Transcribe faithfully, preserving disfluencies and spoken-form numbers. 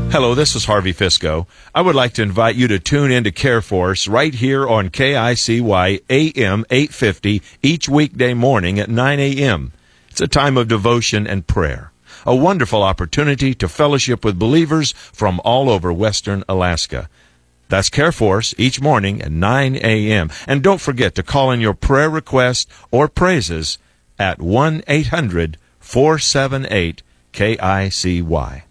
Hello, this is Harvey Fisco. I would like to invite you to tune in to Care Force right here on K I C Y A M eight fifty each weekday morning at nine a.m. It's a time of devotion and prayer, a wonderful opportunity to fellowship with believers from all over western Alaska. That's Care Force each morning at nine a.m. And don't forget to call in your prayer request or praises at one eight hundred four seven eight K I C Y.